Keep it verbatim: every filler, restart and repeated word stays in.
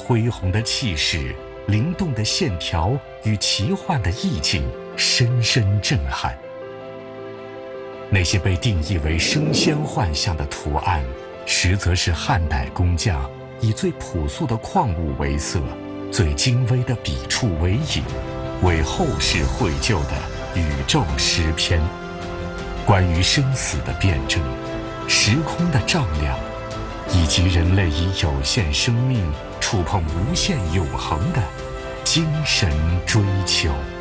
恢宏的气势、灵动的线条与奇幻的意境深深震撼。那些被定义为生鲜幻象的图案，实则是汉代工匠以最朴素的矿物为色，最精微的笔触为引，为后世绘就的宇宙诗篇。关于生死的辩证、时空的丈量，以及人类以有限生命触碰无限永恒的精神追求。